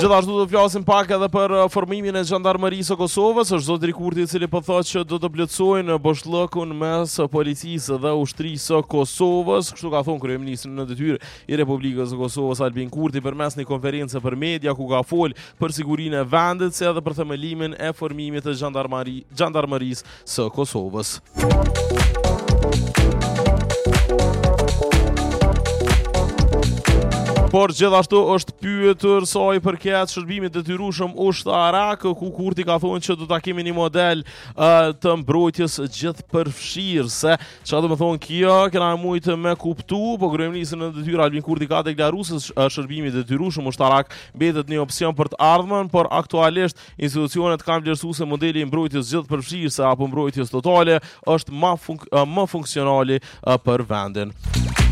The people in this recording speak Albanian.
Gjithashtu do flasim pak edhe për formimin e Zhandarmarisë së Kosovës. Është zotëri Kurti i cili po thotë që do të plotësojnë boshllëkun mes policisë dhe ushtrisë së Kosovës. Kështu ka thonë kryeministri në detyrë i Republikës së Kosovës Albin Kurti përmes një konferencë për media ku ka folë për sigurinë e vendit si edhe për themelimin e formimit të Zhandarmarisë së Kosovës. Por gjithashtu është pyetur sa i përket shërbimit detyrueshëm ushtarak, ku Kurti ka thonë që do ta kemi një model të mbrojtjes gjithëpërfshirëse. Çfarë do të thonë kjo? Kena mujtë me kuptu, po kryeministri në detyrë Albin Kurti ka deklaruar se shërbimi detyrueshëm ushtarak mbetet një opsion për të ardhmen, por aktualisht institucionet kanë vlerësuar se modeli i mbrojtjes gjithëpërfshirëse apo mbrojtjes totale është më funksionale për vendin.